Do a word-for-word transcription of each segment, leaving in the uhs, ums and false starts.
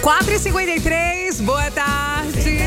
quatro e cinquenta e três, boa tarde.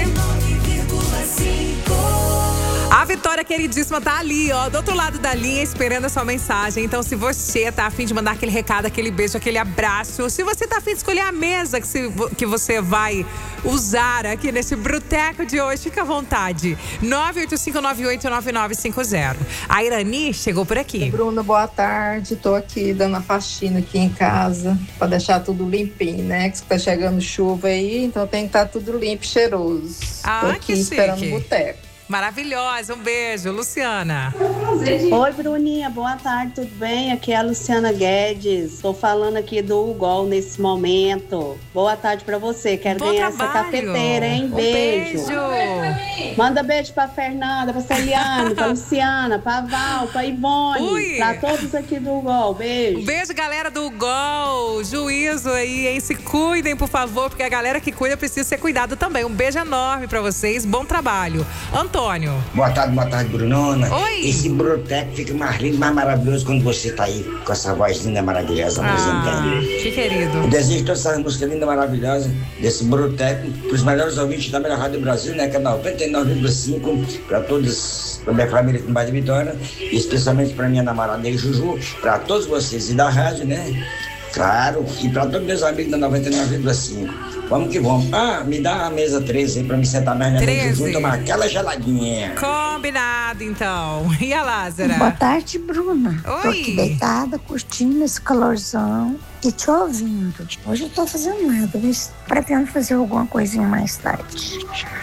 A Vitória queridíssima tá ali, ó, do outro lado da linha, esperando a sua mensagem. Então, se você tá afim de mandar aquele recado, aquele beijo, aquele abraço, se você tá afim de escolher a mesa que, se, que você vai usar aqui nesse Bruteco de hoje, fica à vontade. nove oito cinco nove oito nove nove cinco zero. A Irani chegou por aqui. Bruna, boa tarde. Tô aqui dando a faxina aqui em casa pra deixar tudo limpinho, né? Que tá chegando chuva aí, então tem que estar tá tudo limpo e cheiroso. Ah, Tô aqui que esperando chique. o boteco. Maravilhosa, um beijo. Luciana. Oi, Bruninha, boa tarde, tudo bem? Aqui é a Luciana Guedes. Estou falando aqui do UGOL nesse momento. Boa tarde pra você. Quero Bom ganhar trabalho. essa cafeteira, hein? Um Beijo. beijo. Manda beijo pra Fernanda, pra Celiane, pra Luciana, pra Val, pra Ivone. Ui. Pra todos aqui do UGOL. Beijo. Um beijo, galera do UGOL. Juízo aí, hein? Se cuidem, por favor, porque a galera que cuida precisa ser cuidada também. Um beijo enorme pra vocês. Bom trabalho. Antônio. Boa tarde, boa tarde, Brunona. Oi. Esse Bruteco fica mais lindo, mais maravilhoso quando você tá aí com essa voz linda, maravilhosa, apresentando. Ah, que querido. Eu desejo todas essas músicas lindas, maravilhosas desse Bruteco pros melhores ouvintes da melhor rádio do Brasil, né? Que é noventa e nove vírgula cinco, pra todos, pra minha família aqui no bairro de Vitória, e especialmente pra minha namorada Juju, pra todos vocês e da rádio, né? Claro, e pra todos meus amigos da noventa e nove vírgula cinco. Vamos que vamos. Ah, me dá a mesa treze aí pra me sentar mais na mesa junto, tomar aquela geladinha. Combinado, então. E a Lázara? Boa tarde, Bruna. Oi. Tô aqui deitada, curtindo esse calorzão e te ouvindo. Hoje eu tô fazendo nada, mas pretendo fazer alguma coisinha mais tarde.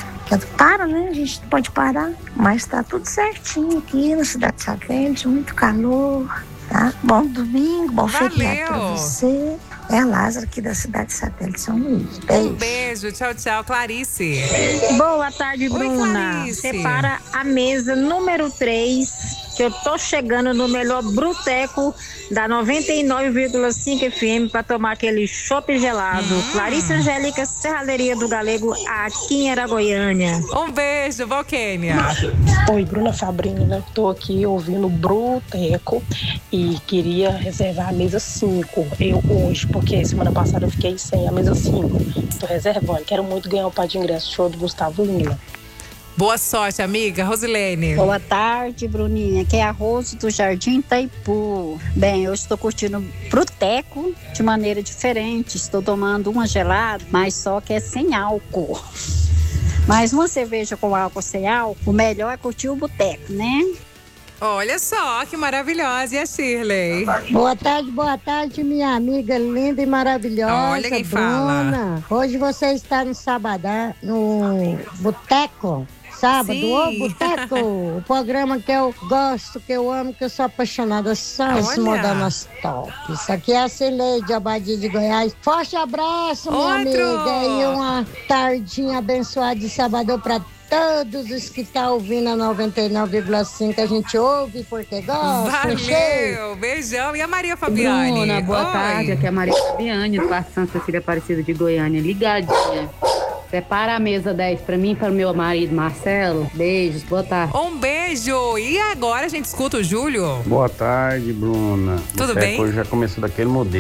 Para, né? A gente não pode parar, mas tá tudo certinho aqui na Cidade Satélite, muito calor, tá? Bom domingo, bom Valeu. feriado pra você. É a Lázara aqui da Cidade Satélite São Luís. Beijo. Um beijo, tchau, tchau, Clarice. Boa tarde, Bruna. Clarice. Separa a mesa número três, que eu tô chegando no melhor Bruteco da noventa e nove vírgula cinco F M para tomar aquele chopp gelado. Hum. Clarice Angélica, Serralheria do Galego, aqui em Aragoiânia. Um beijo, Valquênia. Oi, Bruna Fabrini, tô aqui ouvindo Bruteco e queria reservar a mesa cinco, eu hoje, porque semana passada eu fiquei sem a mesa cinco. Tô reservando, quero muito ganhar o par de ingresso show do Gustavo Lima. Boa sorte, amiga. Rosilene. Boa tarde, Bruninha. Aqui é a Rose do Jardim Itaipu. Bem, eu estou curtindo Bruteco de maneira diferente. Estou tomando uma gelada, mas só que é sem álcool. Mas uma cerveja com álcool sem álcool, o melhor é curtir o boteco, né? Olha só, que maravilhosa. E a Shirley? Boa tarde, boa tarde, minha amiga linda e maravilhosa. Olha quem Bruna. fala. Hoje você está no Sabadão, no Boteco. Sábado, Sim. ô Boteco, o programa que eu gosto, que eu amo, que eu sou apaixonada, são as Olha. modanas top. Isso aqui é a Cileide, Abadia de Goiás. Forte abraço, minha Outro. amiga, e uma tardinha abençoada de sábado pra todos os que estão tá ouvindo a noventa e nove vírgula cinco. A gente ouve porque gosta. Cheio. Valeu, beijão. E a Maria Fabiane? Bruna, boa Oi. tarde. Aqui é a Maria Fabiane, do Parque Santa Cecília Aparecida de Goiânia, ligadinha. Separa a mesa dez pra mim e para o meu marido Marcelo. Beijos, boa tarde. Um beijo. E agora a gente escuta o Júlio. Boa tarde, Bruna. Tudo Você bem? Hoje já começou daquele modelo.